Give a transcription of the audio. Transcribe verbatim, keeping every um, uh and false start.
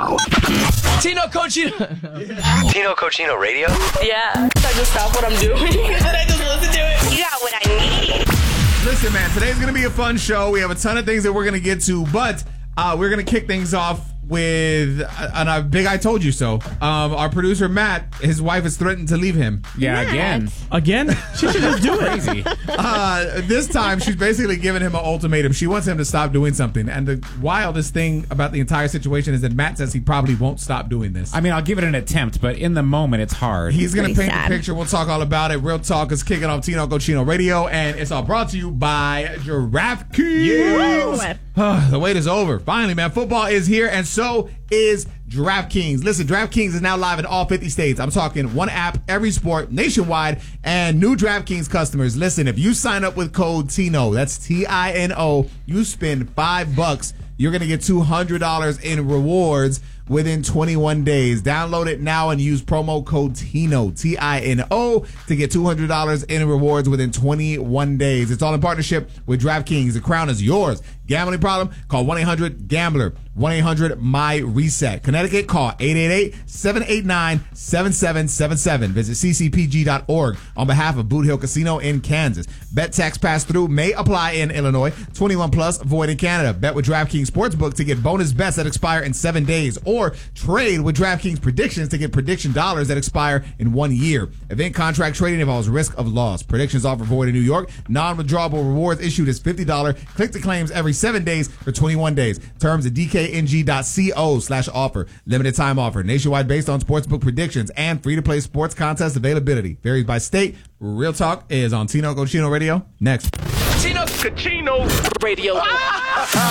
Tino Cochino. Tino Cochino Radio? Yeah. I just stop what I'm doing and I just listen to it. You got what I need. Listen, man, today's going to be a fun show. We have a ton of things that we're going to get to, but uh, we're going to kick things off with a, a big I told you so. Um, our producer, Matt, his wife has threatened to leave him. Yeah, Matt. again. Again? She should just do it. Crazy. Uh, this time, she's basically giving him an ultimatum. She wants him to stop doing something. And the wildest thing about the entire situation is that Matt says he probably won't stop doing this. I mean, I'll give it an attempt, but in the moment, it's hard. He's going to Pretty paint sad. the picture. We'll talk all about it. Real Talk is kicking off Tino Cochino Radio, and it's all brought to you by Giraffe Kings. The wait is over. Finally, man. Football is here, and so is DraftKings. Listen, DraftKings is now live in all fifty states. I'm talking one app, every sport, nationwide, and new DraftKings customers. Listen, if you sign up with code TINO, that's T I N O, you spend five bucks, you're going to get two hundred dollars in rewards within twenty-one days. Download it now and use promo code TINO, T I N O, to get two hundred dollars in rewards within twenty-one days. It's all in partnership with DraftKings. The crown is yours. Gambling problem? Call one eight hundred gambler, one eight hundred M Y reset. Connecticut, call eight eight eight, seven eight nine, seven seven seven seven. Visit c c p g dot org on behalf of Boot Hill Casino in Kansas. Bet tax pass-through may apply in Illinois. twenty-one plus, void in Canada. Bet with DraftKings Sportsbook to get bonus bets that expire in seven days. Or trade with DraftKings Predictions to get prediction dollars that expire in one year. Event contract trading involves risk of loss. Predictions offer void in New York. Non-withdrawable rewards issued as fifty dollars. Click to claims every seven days for twenty-one days. Terms at d k n g dot co slash offer. Limited time offer. Nationwide based on sportsbook predictions and free-to-play sports contest availability. Varies by state. Real Talk is on Tino Cochino Radio. Next. Tino Cochino Radio.